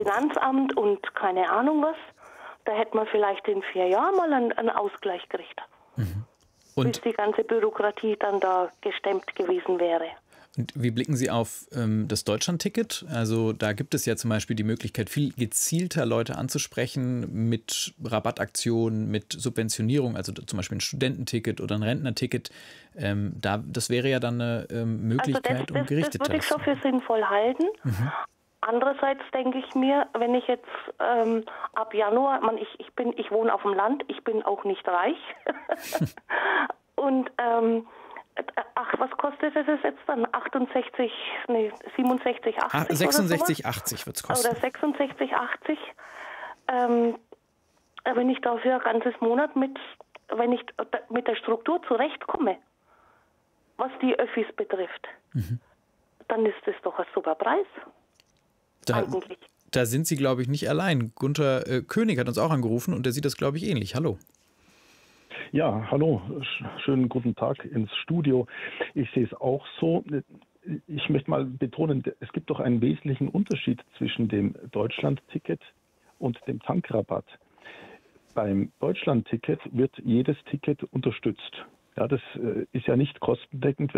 Finanzamt und keine Ahnung was. Da hätte man vielleicht in 4 Jahren mal einen Ausgleich gekriegt. Und, bis die ganze Bürokratie dann da gestemmt gewesen wäre. und wie blicken Sie auf das Deutschland-Ticket? Also da gibt es ja zum Beispiel die Möglichkeit, viel gezielter Leute anzusprechen mit Rabattaktionen, mit Subventionierung, also zum Beispiel ein Studententicket oder ein Rentnerticket. Das wäre ja dann eine Möglichkeit, um Das würde ich schon für sinnvoll halten. Andererseits denke ich mir, wenn ich jetzt ab Januar, ich wohne auf dem Land, ich bin auch nicht reich. Und was kostet es jetzt dann? 67, 80 66,80 wird es kosten. Oder 66,80. Wenn ich dafür ein ganzes Monat wenn ich mit der Struktur zurechtkomme, was die Öffis betrifft, dann ist das doch ein super Preis. Da sind Sie, glaube ich, nicht allein. Gunter König hat uns auch angerufen und der sieht das, glaube ich, ähnlich. Hallo. Ja, hallo. Schönen guten Tag ins Studio. Ich sehe es auch so. Ich möchte mal betonen, es gibt doch einen wesentlichen Unterschied zwischen dem Deutschland-Ticket und dem Tankrabatt. Beim Deutschland-Ticket wird jedes Ticket unterstützt. Ja, das ist ja nicht kostendeckend.